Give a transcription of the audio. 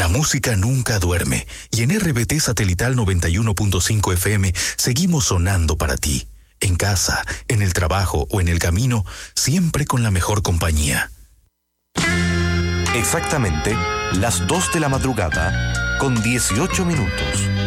La música nunca duerme y en RBT Satelital 91.5 FM seguimos sonando para ti. En casa, en el trabajo o en el camino, siempre con la mejor compañía. Exactamente las 2 de la madrugada con 18 minutos.